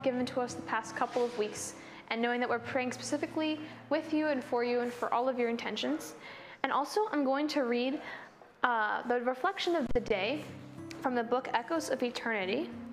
given to us the past couple of weeks, and knowing that we're praying specifically with you and for all of your intentions. And also, I'm going to read the reflection of the day from the book Echoes of Eternity.